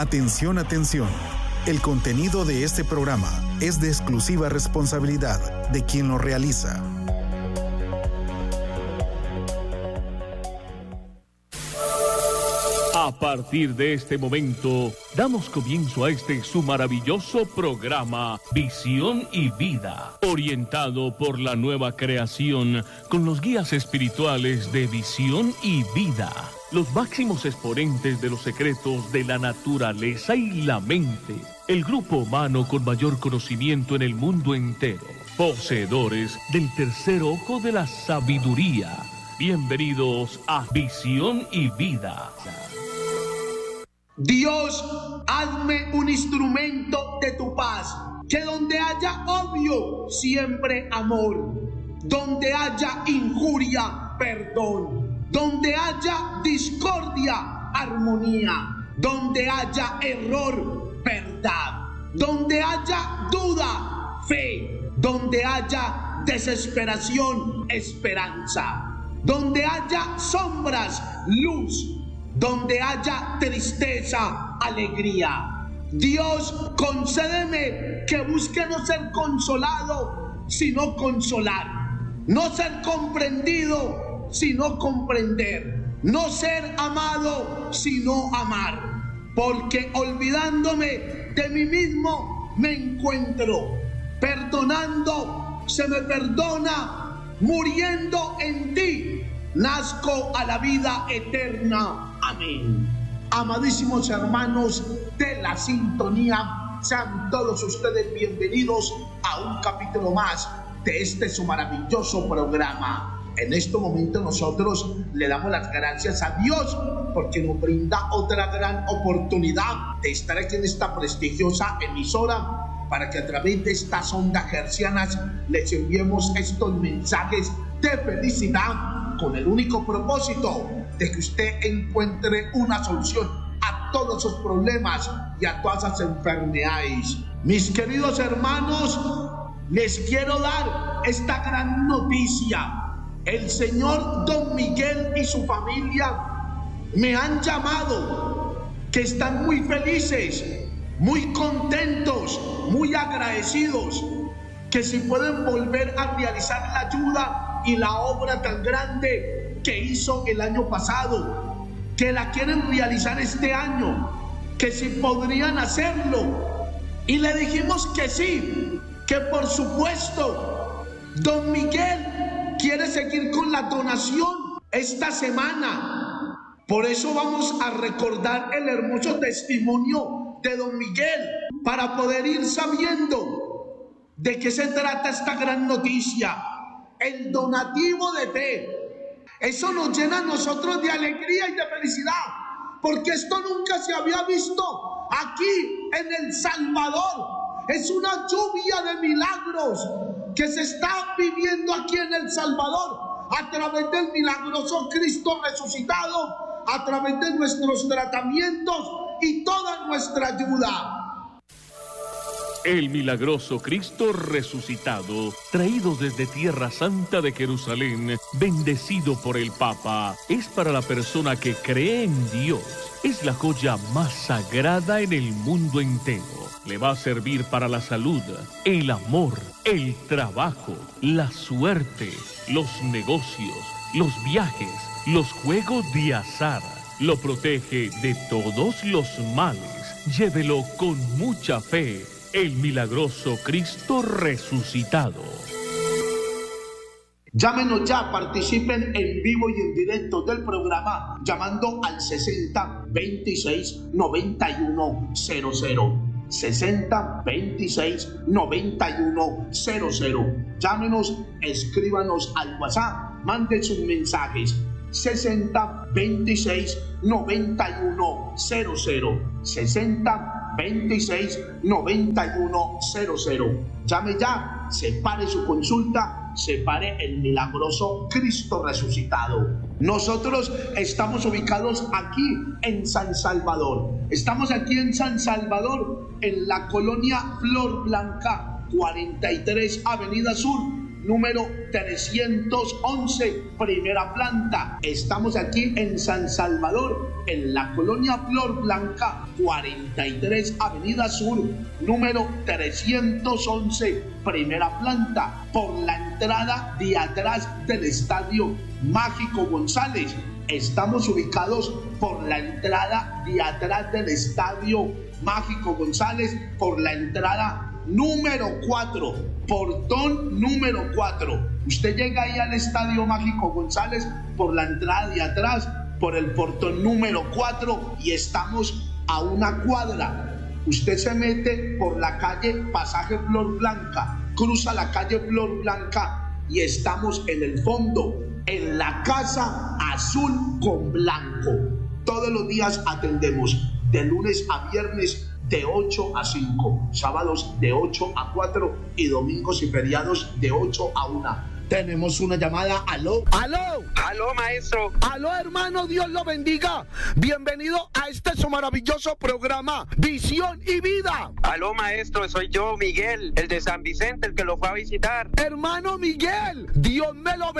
Atención, atención. El contenido de este programa es de exclusiva responsabilidad de quien lo realiza. A partir de este momento, damos comienzo a su maravilloso programa Visión y Vida, orientado por la nueva creación con los guías espirituales de Visión y Vida, los máximos exponentes de los secretos de la naturaleza y la mente, el grupo humano con mayor conocimiento en el mundo entero, poseedores del tercer ojo de la sabiduría. Bienvenidos a Visión y Vida. Dios, hazme un instrumento de tu paz, que donde haya odio, siempre amor, donde haya injuria, perdón, donde haya discordia, armonía, donde haya error, verdad, donde haya duda, fe, donde haya desesperación, esperanza, donde haya sombras, luz, donde haya tristeza, alegría. Dios, concédeme que busque no ser consolado, sino consolar, no ser comprendido, sino comprender, no ser amado, sino amar, porque olvidándome de mí mismo me encuentro, perdonando se me perdona, muriendo en ti nazco a la vida eterna. Amén. Amadísimos hermanos de la sintonía, sean todos ustedes bienvenidos a un capítulo más de su maravilloso programa. En este momento nosotros le damos las gracias a Dios porque nos brinda otra gran oportunidad de estar aquí en esta prestigiosa emisora para que a través de estas ondas hercianas les enviemos estos mensajes de felicidad con el único propósito de que usted encuentre una solución a todos sus problemas y a todas las enfermedades. Mis queridos hermanos, les quiero dar esta gran noticia. El señor Don Miguel y su familia me han llamado, que están muy felices, muy contentos, muy agradecidos, que si pueden volver a realizar la ayuda y la obra tan grande que hizo el año pasado, que la quieren realizar este año, que si podrían hacerlo. Y le dijimos que sí, que por supuesto Don Miguel quiere seguir con la donación esta semana. Por eso vamos a recordar el hermoso testimonio de Don Miguel para poder ir sabiendo de qué se trata esta gran noticia. El donativo de fe. Eso nos llena a nosotros de alegría y de felicidad, porque esto nunca se había visto aquí en El Salvador. Es una lluvia de milagros que se está viviendo aquí en El Salvador a través del milagroso Cristo resucitado, a través de nuestros tratamientos y toda nuestra ayuda. El milagroso Cristo resucitado, traído desde Tierra Santa de Jerusalén, bendecido por el Papa, es para la persona que cree en Dios. Es la joya más sagrada en el mundo entero. Le va a servir para la salud, el amor, el trabajo, la suerte, los negocios, los viajes, los juegos de azar. Lo protege de todos los males. Llévelo con mucha fe. El milagroso Cristo resucitado. Llámenos ya, participen en vivo y en directo del programa llamando al 60 26 91 00. 60 26 91 00. Llámenos, escríbanos al WhatsApp, manden sus mensajes. 60 26 91 00. 60 26 91 00. Llame ya, separe su consulta, separe el milagroso Cristo resucitado. Nosotros estamos ubicados aquí en San Salvador. Estamos aquí en San Salvador, en la colonia Flor Blanca, 43 Avenida Sur, número 311, primera planta. Estamos aquí en San Salvador, en la colonia Flor Blanca, 43 Avenida Sur, número 311, primera planta, por la entrada de atrás del Estadio Mágico González. Estamos ubicados por la entrada de atrás del Estadio Mágico González, por la entrada número 4, portón número 4. Usted llega ahí al Estadio Mágico González por la entrada de atrás, por el portón número 4, y estamos a una cuadra. Usted se mete por la calle Pasaje Flor Blanca, cruza la calle Flor Blanca y estamos en el fondo, en la Casa Azul con Blanco. Todos los días atendemos de lunes a viernes de 8 a 5, sábados de 8 a 4 y domingos y feriados de 8 a 1. Tenemos una llamada. ¡Aló! ¡Aló! ¡Aló, maestro! ¡Aló, hermano! Dios lo bendiga. Bienvenido a este su maravilloso programa, Visión y Vida. ¡Aló, maestro! Soy yo, Miguel, el de San Vicente, el que lo fue a visitar. Hermano Miguel, Dios me lo bendiga.